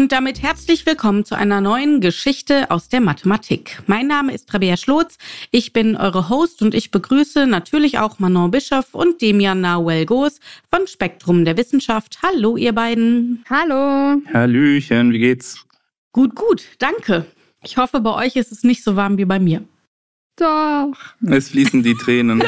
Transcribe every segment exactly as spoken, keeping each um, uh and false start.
Und damit herzlich willkommen zu einer neuen Geschichte aus der Mathematik. Mein Name ist Rabea Schlotz, ich bin eure Host und ich begrüße natürlich auch Manon Bischoff und Demian Nahuel-Goos von Spektrum der Wissenschaft. Hallo ihr beiden. Hallo. Hallöchen, wie geht's? Gut, gut, danke. Ich hoffe, bei euch ist es nicht so warm wie bei mir. Doch. Es fließen die Tränen.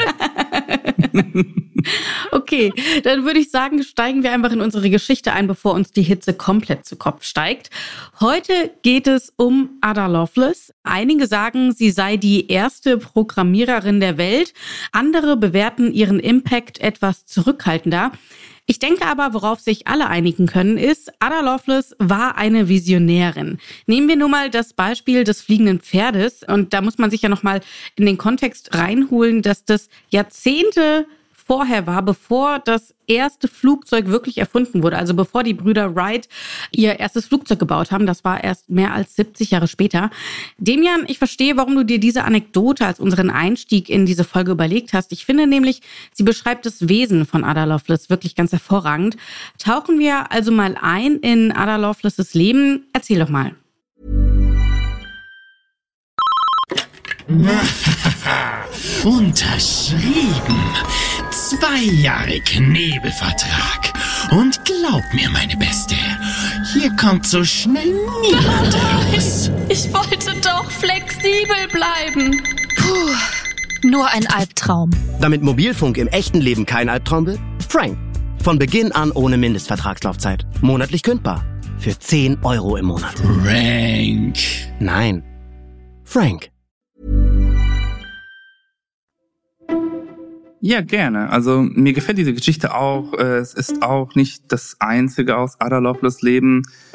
Okay, dann würde ich sagen, steigen wir einfach in unsere Geschichte ein, bevor uns die Hitze komplett zu Kopf steigt. Heute geht es um Ada Lovelace. Einige sagen, sie sei die erste Programmiererin der Welt. Andere bewerten ihren Impact etwas zurückhaltender. Ich denke aber, worauf sich alle einigen können, ist, Ada Lovelace war eine Visionärin. Nehmen wir nur mal das Beispiel des fliegenden Pferdes. Und da muss man sich ja nochmal in den Kontext reinholen, dass das Jahrzehnte vorher war, bevor das erste Flugzeug wirklich erfunden wurde. Also bevor die Brüder Wright ihr erstes Flugzeug gebaut haben. Das war erst mehr als siebzig Jahre später. Demian, ich verstehe, warum du dir diese Anekdote als unseren Einstieg in diese Folge überlegt hast. Ich finde nämlich, sie beschreibt das Wesen von Ada Lovelace wirklich ganz hervorragend. Tauchen wir also mal ein in Ada Lovelaces Leben. Erzähl doch mal. Unterschrieben. Zwei Jahre Knebelvertrag. Und glaub mir, meine Beste, hier kommt so schnell niemand raus. Ich wollte doch flexibel bleiben. Puh, nur ein Albtraum. Damit Mobilfunk im echten Leben kein Albtraum wird? Frank. Von Beginn an ohne Mindestvertragslaufzeit. Monatlich kündbar. Für zehn Euro im Monat. Frank. Nein. Frank. Ja, gerne. Also mir gefällt diese Geschichte auch. Es ist auch nicht das einzige aus Ada Lovelace Leben.